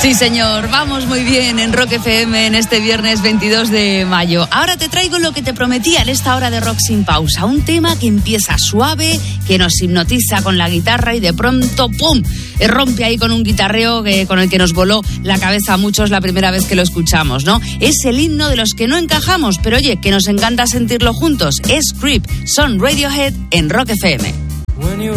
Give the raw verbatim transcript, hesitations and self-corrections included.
Sí, señor, vamos muy bien en Rock F M en este viernes veintidós de mayo. Ahora te traigo lo que te prometía en esta hora de Rock Sin Pausa. Un tema que empieza suave, que nos hipnotiza con la guitarra y de pronto, ¡pum!, rompe ahí con un guitarreo que, con el que nos voló la cabeza a muchos la primera vez que lo escuchamos, ¿no? Es el himno de los que no encajamos, pero oye, que nos encanta sentirlo juntos. Es Creep, son Radiohead en Rock F M.